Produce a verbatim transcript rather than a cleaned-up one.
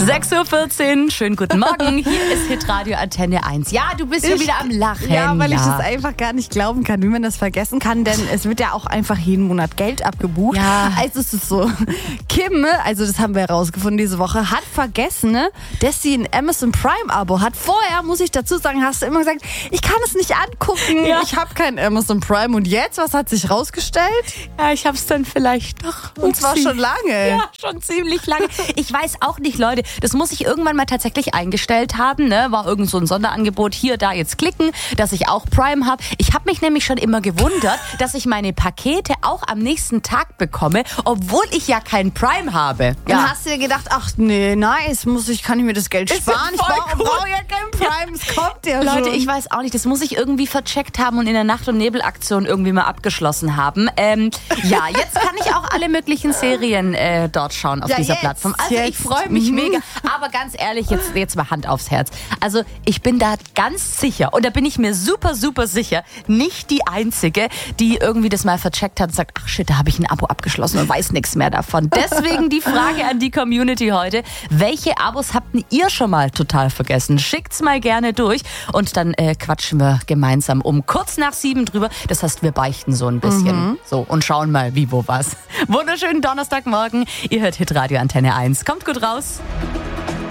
sechs Uhr vierzehn, schönen guten Morgen. Hier ist Hitradio Antenne eins. Ja, du bist schon wieder am Lachen. Ja, weil ja. ich das einfach gar nicht glauben kann, wie man das vergessen kann, denn es wird ja auch einfach jeden Monat Geld abgebucht. Ja. Also es ist so, Kim, also das haben wir herausgefunden diese Woche, hat vergessen, ne, dass sie ein Amazon Prime Abo hat. Vorher, muss ich dazu sagen, hast du immer gesagt, ich kann es nicht angucken, Ja. ich habe kein Amazon Prime. Und jetzt, was hat sich rausgestellt? Ja, ich hab's dann vielleicht doch. Und zwar schon lange. Ja, schon ziemlich lange. Ich weiß auch nicht, Leute, das muss ich irgendwann mal tatsächlich eingestellt haben. Ne? War irgend so ein Sonderangebot, hier, da, jetzt klicken, dass ich auch Prime habe. Ich habe mich nämlich schon immer gewundert, dass ich meine Pakete auch am nächsten Tag bekomme, obwohl ich ja kein Prime habe. Dann hast du dir gedacht, ach nee, nice, muss ich, kann ich mir das Geld Ist ja sparen? Ich voll brauche cool. brauch ja kein Prime, es kommt ja Leute, schon. ich weiß auch nicht, das muss ich irgendwie vercheckt haben und in der Nacht- und Nebelaktion irgendwie mal abgeschlossen haben. Ähm, ja, jetzt kann ich auch alle möglichen Serien äh, dort schauen auf Ja, dieser jetzt, Plattform. Also ich jetzt. freue mich Mhm. mega. Aber ganz ehrlich, jetzt, jetzt mal Hand aufs Herz. Also ich bin da ganz sicher und da bin ich mir super, super sicher, nicht die Einzige, die irgendwie das mal vercheckt hat und sagt, ach shit, da habe ich ein Abo abgeschlossen und weiß nichts mehr davon. Deswegen die Frage an die Community heute. Welche Abos habt ihr schon mal total vergessen? Schickt's mal gerne durch und dann äh, quatschen wir gemeinsam um kurz nach sieben drüber. Das heißt, wir beichten so ein bisschen. Mhm. So und schauen mal, wie, wo, was. Wunderschönen Donnerstagmorgen. Ihr hört Hitradio Antenne eins. Kommt gut raus.